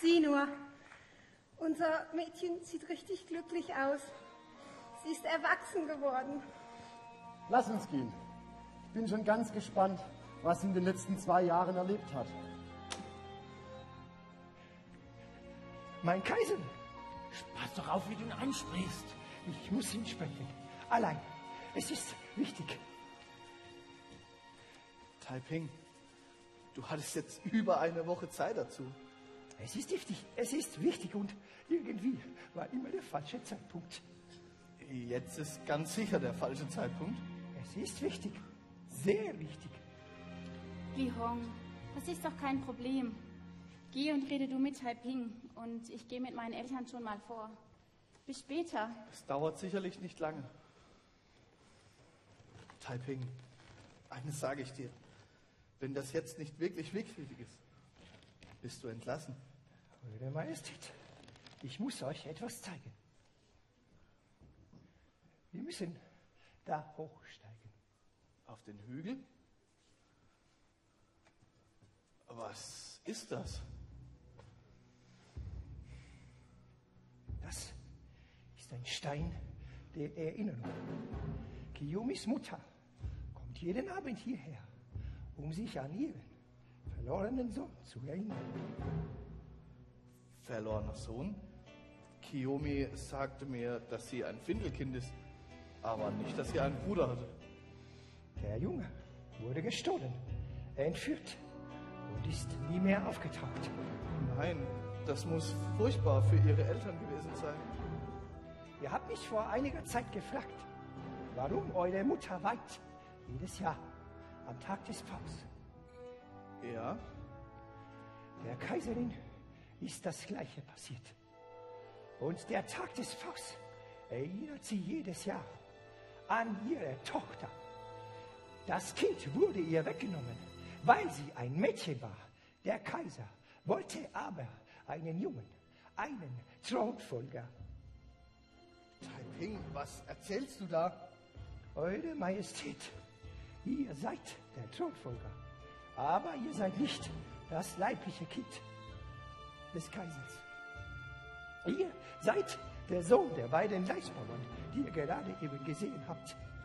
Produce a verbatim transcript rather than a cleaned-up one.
Sieh nur, unser Mädchen sieht richtig glücklich aus. Sie ist erwachsen geworden. Lass uns gehen. Ich bin schon ganz gespannt, was sie in den letzten zwei Jahren erlebt hat. Mein Kaiser, Pass doch auf, wie du ihn ansprichst. ich muss ihn sprechen. Allein. Es ist wichtig. Taiping, du hattest jetzt über eine Woche Zeit dazu. Es ist wichtig. Es ist wichtig und irgendwie war immer der falsche Zeitpunkt. Jetzt ist ganz sicher der falsche Zeitpunkt. Es ist wichtig. Sehr wichtig. Li Hong, das ist doch kein Problem. Geh und rede du mit Taiping und ich gehe mit meinen Eltern schon mal vor. Bis später. Es dauert sicherlich nicht lange. Taiping, eines sage ich dir. Wenn das jetzt nicht wirklich wichtig ist, bist du entlassen. Eure Majestät, ich muss euch etwas zeigen. Wir müssen da hochsteigen. Auf den Hügel? Was ist das? Das ist ein Stein der Erinnerung. Kiyomis Mutter kommt jeden Abend hierher, um sich an ihren verlorenen Sohn zu erinnern. Verlorener Sohn? Kiyomi sagte mir, dass sie ein Findelkind ist, aber nicht, dass sie einen Bruder hatte. Der Junge wurde gestohlen, entführt und ist nie mehr aufgetaucht. Nein, das muss furchtbar für ihre Eltern gewesen sein. Ihr habt mich vor einiger Zeit gefragt, warum eure Mutter weint jedes Jahr am Tag des Pfaus. Ja? Der Kaiserin ist das Gleiche passiert. Und der Tag des Pfaus erinnert sie jedes Jahr an ihre Tochter. Das Kind wurde ihr weggenommen, weil sie ein Mädchen war. Der Kaiser wollte aber einen Jungen, einen Thronfolger. Taiping, was erzählst du da? Eure Majestät, ihr seid der Thronfolger, aber ihr seid nicht das leibliche Kind des Kaisers. Ihr seid der Sohn der beiden Leisbauern, die ihr gerade eben gesehen habt.